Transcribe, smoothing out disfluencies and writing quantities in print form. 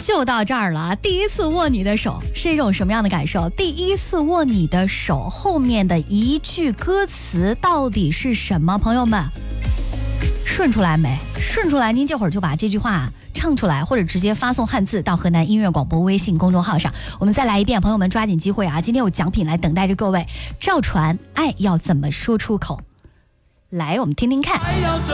就到这儿了。第一次握你的手是一种什么样的感受？第一次握你的手后面的一句歌词到底是什么？朋友们，顺出来没？顺出来，您这会儿就把这句话唱出来，或者直接发送汉字到河南音乐广播微信公众号上。我们再来一遍，朋友们抓紧机会啊！今天有奖品来等待着各位。赵传，爱要怎么说出口？来，我们听听看。